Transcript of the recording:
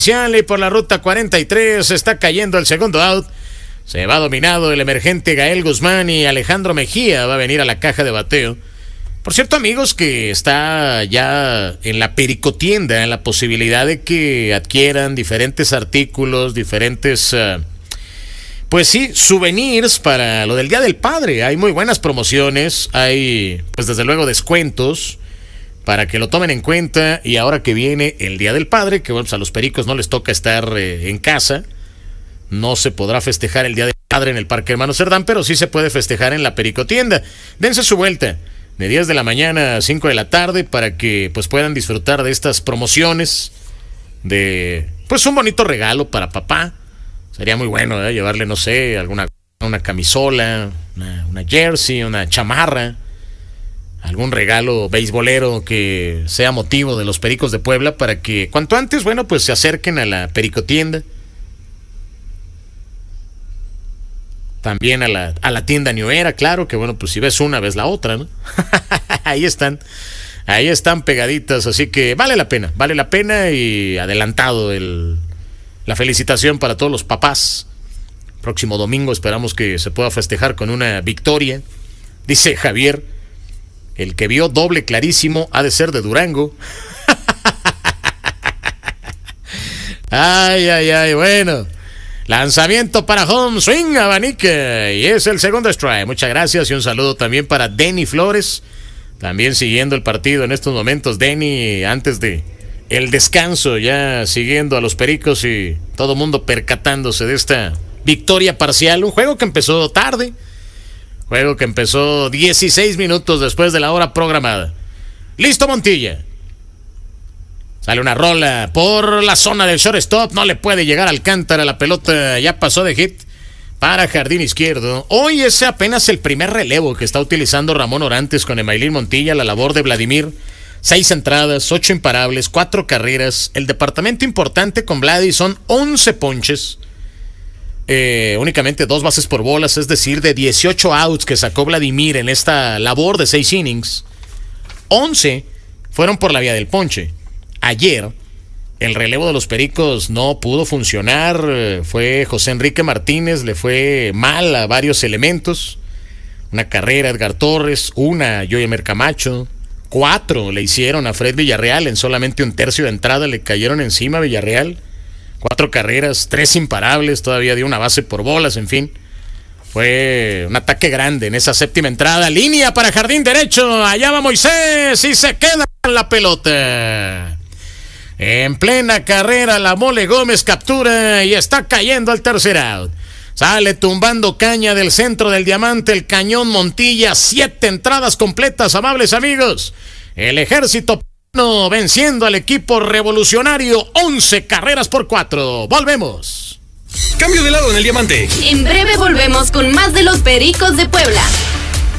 Y por la ruta 43 está cayendo el segundo out. Se va dominado el emergente Gael Guzmán y Alejandro Mejía va a venir a la caja de bateo. Por cierto, amigos, que está ya en la pericotienda la posibilidad de que adquieran diferentes artículos, diferentes, pues sí, souvenirs para lo del Día del Padre. Hay muy buenas promociones, hay, pues desde luego, descuentos para que lo tomen en cuenta. Y ahora que viene el Día del Padre, que bueno, pues a los pericos no les toca estar en casa, no se podrá festejar el Día del Padre en el Parque Hermano Cerdán, pero sí se puede festejar en la pericotienda. Dense su vuelta de 10 de la mañana a 5 de la tarde para que pues puedan disfrutar de estas promociones, de pues un bonito regalo para papá. Sería muy bueno llevarle, no sé, una camisola, una jersey, una chamarra, algún regalo beisbolero que sea motivo de los Pericos de Puebla, para que cuanto antes, bueno, pues se acerquen a la pericotienda. También a la tienda New Era, claro, que bueno, pues si ves una, ves la otra, ¿no? Ahí están pegaditas, así que vale la pena y adelantado la felicitación para todos los papás. Próximo domingo esperamos que se pueda festejar con una victoria. Dice Javier, el que vio doble clarísimo ha de ser de Durango. Ay, bueno. Lanzamiento para home, swing, abanica, y es el segundo strike. Muchas gracias y un saludo también para Denny Flores, también siguiendo el partido en estos momentos. Denny, antes de el descanso, ya siguiendo a los Pericos y todo mundo percatándose de esta victoria parcial. Un juego que empezó tarde, juego que empezó 16 minutos después de la hora programada. Listo, Montilla. Sale una rola por la zona del shortstop. No le puede llegar Alcántara. La pelota ya pasó de hit para jardín izquierdo. Hoy es apenas el primer relevo que está utilizando Ramón Orantes con Emailín Montilla. La labor de Vladimir. 6 entradas, 8 imparables, 4 carreras. El departamento importante con Vladi son 11 ponches. Únicamente 2 bases por bolas. Es decir, de 18 outs que sacó Vladimir en esta labor de 6 innings, 11 fueron por la vía del ponche. Ayer, el relevo de los Pericos no pudo funcionar. Fue José Enrique Martínez, le fue mal a varios elementos. Una carrera a Edgar Torres, una Yoyemer Camacho, 4 le hicieron a Fred Villarreal. En solamente un tercio de entrada le cayeron encima a Villarreal. 4 carreras, 3 imparables, todavía dio una base por bolas, en fin. Fue un ataque grande en esa séptima entrada. Línea para jardín derecho, allá va Moisés y se queda en la pelota. En plena carrera, la Mole Gómez captura y está cayendo al tercer out. Sale tumbando caña del centro del diamante el cañón Montilla. 7 entradas completas, amables amigos. El ejército venciendo al equipo revolucionario. 11 carreras por 4. Volvemos. Cambio de lado en el diamante. En breve volvemos con más de los Pericos de Puebla.